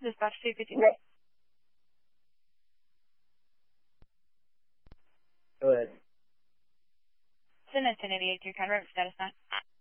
Dispatch 253. Go ahead. Send it to 1088 to your convert status 9.